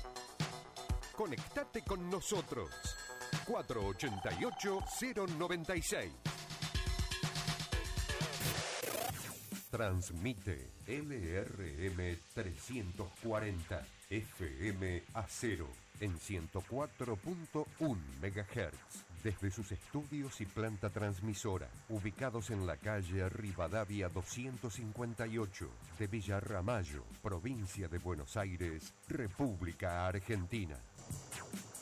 Conectate con nosotros. 488-096. Transmite LRM 340 FM Acero en 104.1 MHz desde sus estudios y planta transmisora ubicados en la calle Rivadavia 258 de Villa Ramallo, provincia de Buenos Aires, República Argentina.